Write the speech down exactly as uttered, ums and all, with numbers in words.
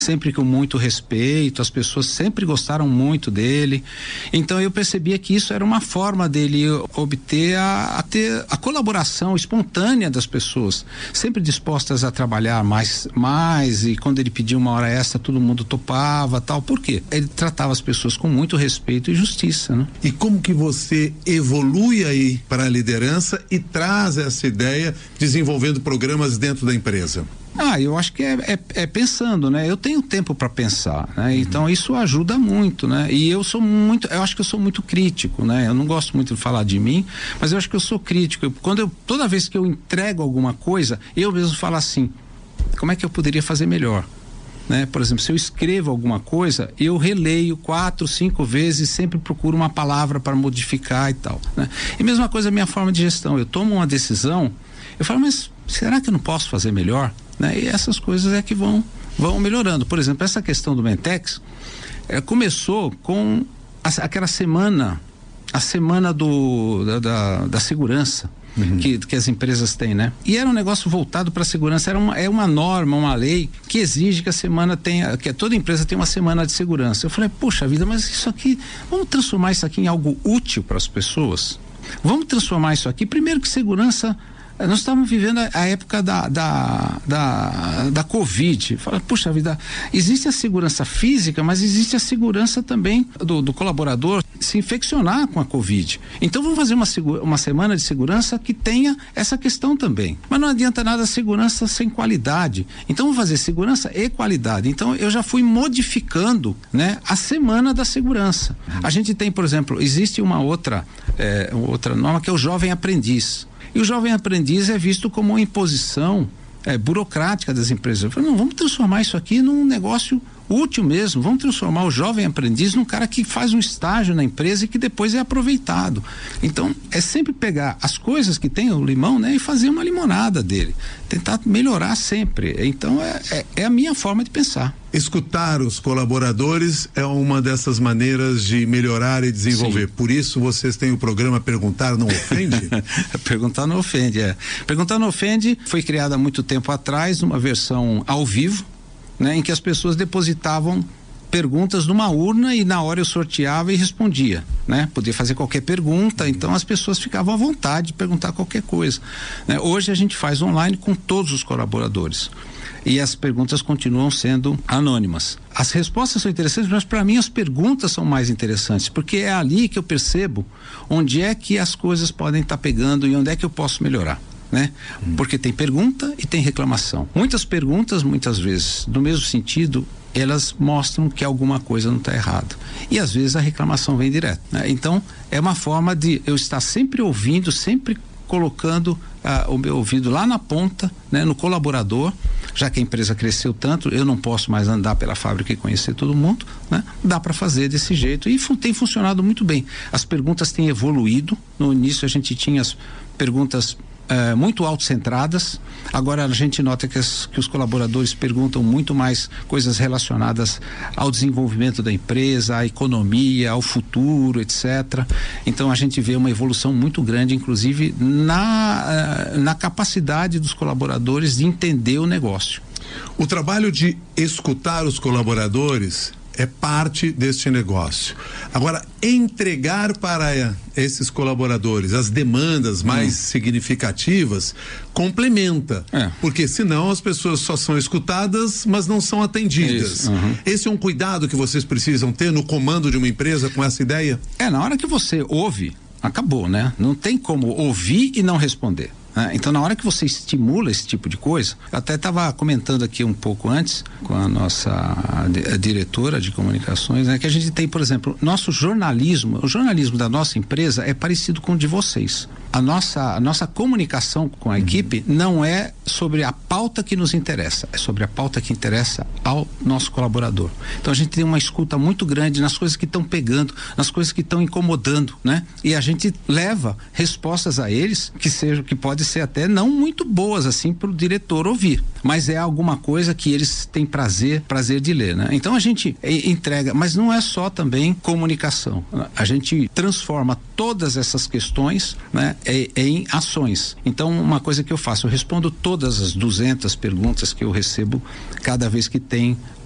sempre com muito respeito, as pessoas sempre gostaram muito dele. Então eu percebia que isso era uma forma dele obter a, a ter a colaboração espontânea das pessoas, sempre dispostas a trabalhar mais, mais e quando ele pedia uma hora extra, todo mundo topava, tal. Por quê? Ele tratava as pessoas com muito respeito e justiça, né? E como que você evolui aí para a liderança e traz essa ideia desenvolvendo programas dentro da empresa? Ah, eu acho que é, é, é pensando, né? Eu tenho tempo para pensar, né? Uhum. Então isso ajuda muito, né? E eu sou muito, eu acho que eu sou muito crítico, né? Eu não gosto muito de falar de mim, mas eu acho que eu sou crítico. Eu, quando eu, toda vez que eu entrego alguma coisa, eu mesmo falo assim, como é que eu poderia fazer melhor? Né? Por exemplo, se eu escrevo alguma coisa, eu releio quatro, cinco vezes, sempre procuro uma palavra para modificar e tal, né? E mesma coisa a minha forma de gestão, eu tomo uma decisão, eu falo, mas será que eu não posso fazer melhor? Né? E essas coisas é que vão, vão melhorando. Por exemplo, essa questão do Mentex é, começou com a, aquela semana, a semana do, da, da, da segurança. Uhum. Que, que as empresas têm, né? E era um negócio voltado para a segurança, era uma, é uma norma, uma lei que exige que a semana tenha, que toda empresa tenha uma semana de segurança. Eu falei, poxa vida, mas isso aqui, vamos transformar isso aqui em algo útil para as pessoas? Vamos transformar isso aqui, primeiro que segurança, nós estávamos vivendo a, a época da, da, da, da Covid. Fala, puxa vida, existe a segurança física, mas existe a segurança também do, do colaborador se infeccionar com a Covid. Então vamos fazer uma, uma semana de segurança que tenha essa questão também. Mas não adianta nada segurança sem qualidade. Então vamos fazer segurança e qualidade. Então eu já fui modificando, né, a semana da segurança. A gente tem, por exemplo, existe uma outra, é, outra norma que é o jovem aprendiz. E o jovem aprendiz é visto como uma imposição é, burocrática das empresas. Eu falei, não, vamos transformar isso aqui num negócio útil mesmo, vamos transformar o jovem aprendiz num cara que faz um estágio na empresa e que depois é aproveitado. Então, é sempre pegar as coisas que tem o limão, né, e fazer uma limonada dele, tentar melhorar sempre. Então, é, é, é a minha forma de pensar. Escutar os colaboradores é uma dessas maneiras de melhorar e desenvolver. Sim. Por isso vocês têm o programa Perguntar Não Ofende? Perguntar Não Ofende, é. Perguntar Não Ofende foi criada há muito tempo atrás, uma versão ao vivo, né, em que as pessoas depositavam perguntas numa urna e na hora eu sorteava e respondia, né? Podia fazer qualquer pergunta, então as pessoas ficavam à vontade de perguntar qualquer coisa, né? Hoje a gente faz online com todos os colaboradores e as perguntas continuam sendo anônimas. As respostas são interessantes, mas para mim as perguntas são mais interessantes, porque é ali que eu percebo onde é que as coisas podem estar pegando e onde é que eu posso melhorar. Né? Hum. Porque tem pergunta e tem reclamação. Muitas perguntas, muitas vezes, no mesmo sentido, elas mostram que alguma coisa não está errada. E às vezes a reclamação vem direto, né? Então, é uma forma de eu estar sempre ouvindo, sempre colocando ah, o meu ouvido lá na ponta, né? No colaborador, já que a empresa cresceu tanto, eu não posso mais andar pela fábrica e conhecer todo mundo, né? Dá para fazer desse jeito e fu- tem funcionado muito bem. As perguntas têm evoluído. No início a gente tinha as perguntas Uh, muito autocentradas. Agora a gente nota que, as, que os colaboradores perguntam muito mais coisas relacionadas ao desenvolvimento da empresa, à economia, ao futuro, etcétera. Então a gente vê uma evolução muito grande, inclusive na, uh, na capacidade dos colaboradores de entender o negócio. O trabalho de escutar os colaboradores é parte deste negócio. Agora, entregar para esses colaboradores as demandas mais hum. significativas complementa, é. Porque senão as pessoas só são escutadas, mas não são atendidas. Uhum. Esse é um cuidado que vocês precisam ter no comando de uma empresa com essa ideia? É, na hora que você ouve, acabou, né? Não tem como ouvir e não responder. Ah, então, na hora que você estimula esse tipo de coisa, eu até estava comentando aqui um pouco antes com a nossa a, a diretora de comunicações, né, que a gente tem, por exemplo, nosso jornalismo, o jornalismo da nossa empresa é parecido com o de vocês. A nossa, a nossa comunicação com a uhum. equipe não é sobre a pauta que nos interessa, é sobre a pauta que interessa ao nosso colaborador. Então, a gente tem uma escuta muito grande nas coisas que estão pegando, nas coisas que estão incomodando, né? E a gente leva respostas a eles que sejam, que podem ser até não muito boas assim para o diretor ouvir, mas é alguma coisa que eles têm prazer, prazer de ler, né? Então a gente é, entrega, mas não é só também comunicação, a gente transforma todas essas questões, né, é, é em ações. Então uma coisa que eu faço, eu respondo todas as duzentas perguntas que eu recebo cada vez que tem